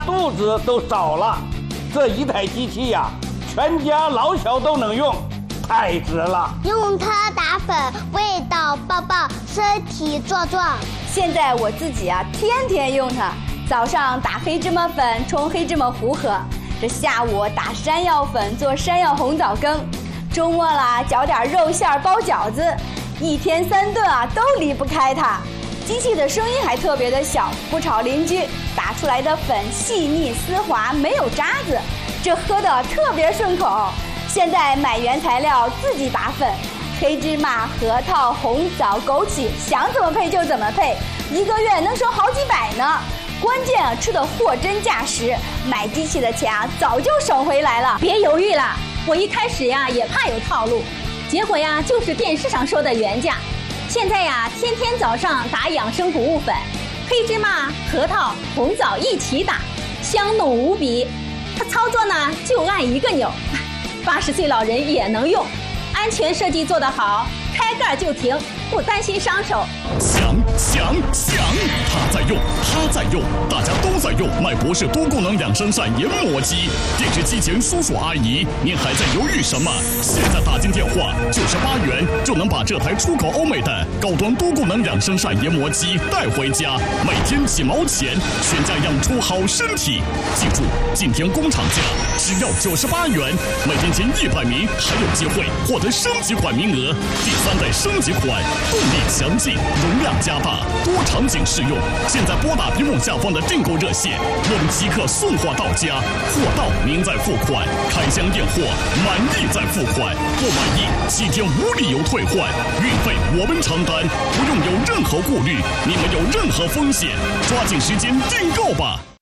肚子都少了。这一台机器呀，全家老小都能用，太值了。 用它打粉，味道爆爆，身体壮壮。 现在我自己啊，天天用它。早上打黑芝麻粉冲黑芝麻糊喝，这下午打山药粉做山药红枣羹，周末啦搅点肉馅包饺子，一天3顿啊都离不开它。机器的声音还特别的小，不吵邻居，打出来的粉细腻丝滑，没有渣子，这喝的特别顺口。现在买原材料自己打粉，黑芝麻、核桃、红枣、枸杞，想怎么配就怎么配，1个月能省好几百呢。关键啊，吃的货真价实，买机器的钱啊早就省回来了。 别犹豫了，我一开始呀也怕有套路，结果呀就是电视上说的原价。现在呀天天早上打养生谷物粉，黑芝麻、核桃、红枣一起打，香浓无比。它操作呢就按1个钮，80岁老人也能用，安全设计做得好，开盖就停，不担心伤手。 想，他在用，大家都在用麦博士多功能养生膳研磨机。电视机前叔叔阿姨，您还在犹豫什么？现在打进电话，98元就能把这台出口欧美的高端多功能养生膳研磨机带回家，每天几毛钱，全家养出好身体。记住，今天工厂价只要98元，每天前100名还有机会获得升级款名额。第3代升级款，动力强劲，容量加大，多场景适用。现在拨打屏幕下方的订购热线，我们即刻送货到家，货到您再付款，开箱验货，满意再付款，不满意7天无理由退换，运费我们承担，不用有任何顾虑，你们有任何风险，抓紧时间订购吧。